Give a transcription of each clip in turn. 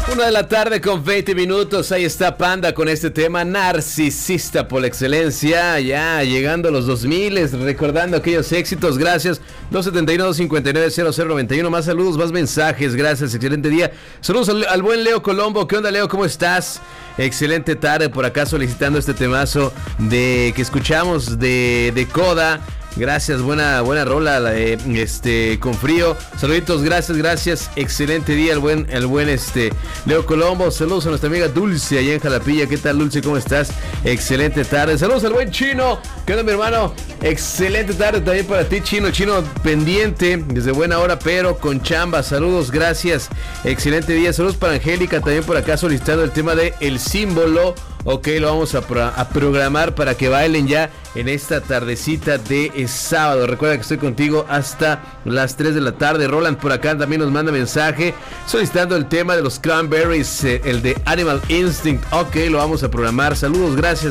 1 de la tarde con 20 minutos. Ahí está Panda con este tema narcisista por excelencia. Ya llegando a los 2000, recordando aquellos éxitos. Gracias. 271-259-0091. Más saludos, más mensajes. Gracias. Excelente día. Saludos al buen Leo Colombo. ¿Qué onda, Leo? ¿Cómo estás? Excelente tarde por acá solicitando este temazo que escuchamos de Coda. Gracias, buena rola, con frío. Saluditos, gracias. Excelente día, el buen Leo Colombo. Saludos a nuestra amiga Dulce allá en Jalapilla. ¿Qué tal, Dulce? ¿Cómo estás? Excelente tarde. Saludos al buen Chino. ¿Qué onda, mi hermano? Excelente tarde también para ti, Chino. Chino pendiente desde buena hora, pero con chamba. Saludos, gracias. Excelente día. Saludos para Angélica también por acá solicitando el tema de El Símbolo. Ok, lo vamos a programar para que bailen ya en esta tardecita de sábado. Recuerda que estoy contigo hasta las 3 de la tarde. Roland por acá también nos manda mensaje solicitando el tema de los Cranberries, el de Animal Instinct. Ok, lo vamos a programar. Saludos, gracias.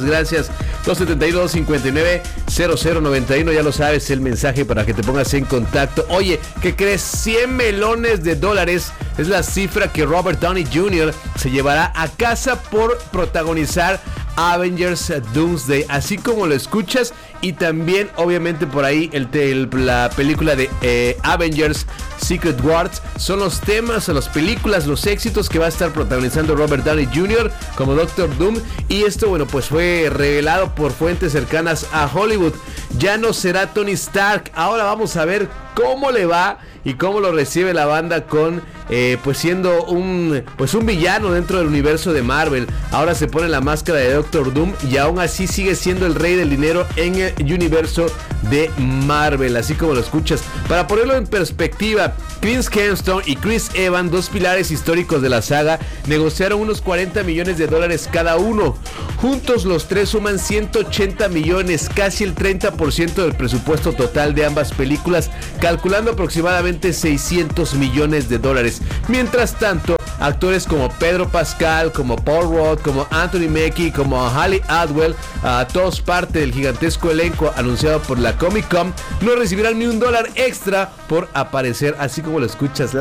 272-59-0091. Ya lo sabes, el mensaje para que te pongas en contacto. Oye, ¿qué crees? $100 millones es la cifra que Robert Downey Jr. se llevará a casa por protagonizar Avengers Doomsday, así como lo escuchas, y también obviamente por ahí la película de Avengers Secret Wars. Son los temas, las películas, los éxitos que va a estar protagonizando Robert Downey Jr. como Doctor Doom, y esto, bueno, pues fue revelado por fuentes cercanas a Hollywood. Ya no será Tony Stark. Ahora vamos a ver cómo le va y cómo lo recibe la banda con pues siendo un villano dentro del universo de Marvel. Ahora se pone la máscara de Doctor Doom y aún así sigue siendo el rey del dinero en el universo de Marvel, así como lo escuchas. Para ponerlo en perspectiva, Chris Hemsworth y Chris Evans, dos pilares históricos de la saga, negociaron unos $40 millones cada uno. Juntos los tres suman 180 millones, casi el 30% del presupuesto total de ambas películas, calculando aproximadamente $600 millones. Mientras tanto, actores como Pedro Pascal, como Paul Rudd, como Anthony Mackie, como Hayley Atwell, todos parte del gigantesco elenco anunciado por la Comic Con, no recibirán ni $1 extra por aparecer, así como lo escuchas.